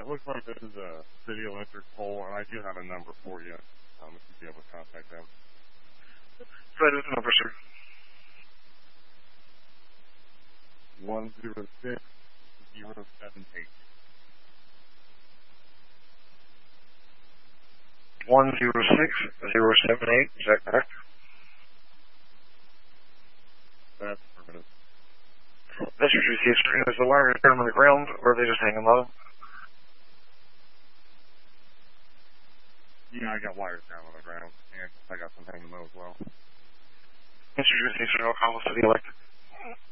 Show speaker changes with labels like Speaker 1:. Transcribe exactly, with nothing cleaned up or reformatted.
Speaker 1: it looks like this is a city electric pole, and I do have a number for you, um, if you'd be able to contact them.
Speaker 2: Go ahead with the number, sir.
Speaker 1: one zero six zero seven eight.
Speaker 2: one zero six zero seven eight, is that correct?
Speaker 1: That's affirmative.
Speaker 2: Message received, sir. Is the wire down on the ground, or are they just hanging low?
Speaker 1: Yeah, I got wires down on the ground, and I got some hanging low as well.
Speaker 2: Message received, sir. I'll call the city electric.